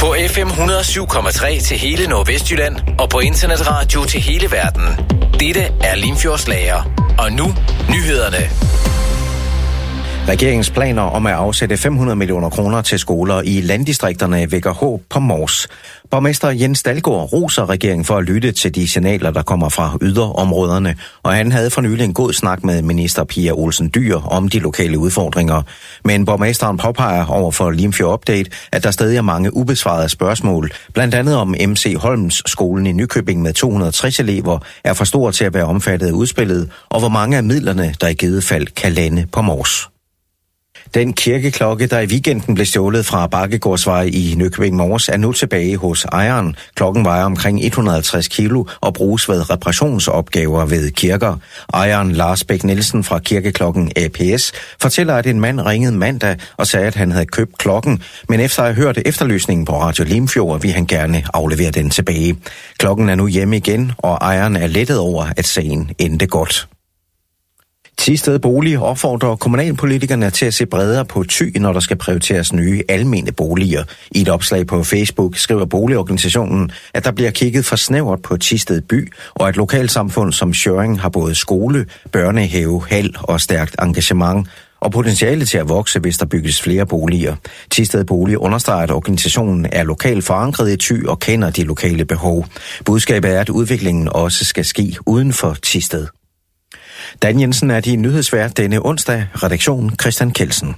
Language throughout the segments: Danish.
På FM 107,3 til hele Nordvestjylland og på internetradio til hele verden. Dette er Limfjords Lager. Og nu nyhederne. Regeringens planer om at afsætte 500 millioner kroner til skoler i landdistrikterne vækker håb på Mors. Borgmester Jens Dalgaard roser regeringen for at lytte til de signaler, der kommer fra yderområderne, og han havde for nylig en god snak med minister Pia Olsen Dyhr om de lokale udfordringer. Men borgmesteren påpeger over for Limfjord Update, at der stadig er mange ubesvarede spørgsmål, blandt andet om MC Holms skolen i Nykøbing med 260 elever er for stor til at være omfattet af udspillet, og hvor mange af midlerne, der i givet fald kan lande på Mors. Den kirkeklokke, der i weekenden blev stjålet fra Bakkegårdsvej i Nykøbing Mors, er nu tilbage hos ejeren. Klokken vejer omkring 150 kilo og bruges ved reparationsopgaver ved kirker. Ejeren Lars Bæk Nielsen fra kirkeklokken APS fortæller, at en mand ringede mandag og sagde, at han havde købt klokken, men efter at have hørt efterlysningen på Radio Limfjord, vil han gerne aflevere den tilbage. Klokken er nu hjemme igen, og ejeren er lettet over, at sagen endte godt. Thisted Bolig opfordrer kommunalpolitikerne til at se bredere på Thy, når der skal prioriteres nye almene boliger. I et opslag på Facebook skriver boligorganisationen, at der bliver kigget for snævert på Thisted by, og at lokalsamfund som Schjørring har både skole, børnehave, hal og stærkt engagement, og potentiale til at vokse, hvis der bygges flere boliger. Thisted Bolig understreger, at organisationen er lokalt forankret i Thy og kender de lokale behov. Budskabet er, at udviklingen også skal ske uden for Thisted. Dan Jensen er din nyhedsvært denne onsdag. Redaktion Christian Kelsen.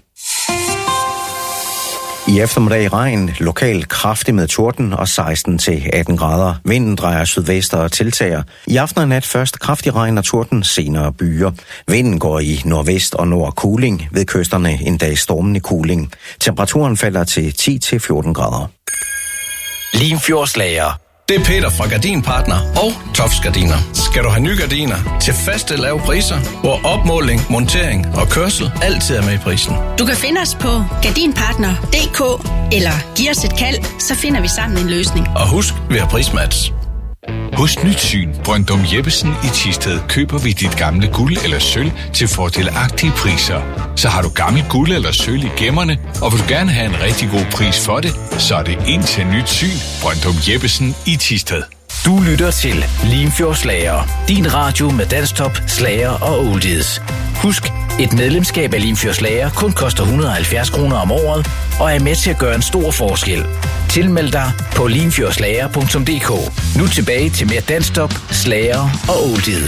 I eftermiddag regn, lokalt kraftig med torden og 16-18 grader. Vinden drejer sydvest og tiltager. I aften og nat først kraftig regn og torden, senere byer. Vinden går i nordvest og nord kuling, ved kysterne en dag stormende kuling. Temperaturen falder til 10-14 grader. Limfjords Lager. Det er Peter fra Gardinpartner og Tofs Gardiner. Skal du have nye gardiner til faste lave priser, hvor opmåling, montering og kørsel altid er med i prisen. Du kan finde os på gardinpartner.dk eller giv os et kald, så finder vi sammen en løsning. Og husk, vi har prismatch. Hos Nyt Syn Brøndum Jeppesen i Thisted køber vi dit gamle guld eller sølv til fordelagtige priser. Så har du gammel guld eller sølv i gemmerne, og vil du gerne have en rigtig god pris for det, så er det ind til Nyt Syn Brøndum Jeppesen i Thisted. Du lytter til Limfjords Lager. Din radio med danstop, slager og oldies. Husk, et medlemskab af Limfjords Lager kun koster 170 kroner om året, og er med til at gøre en stor forskel. Tilmeld dig på limfjordslager.dk. Nu tilbage til mere danstop, slager og oldies.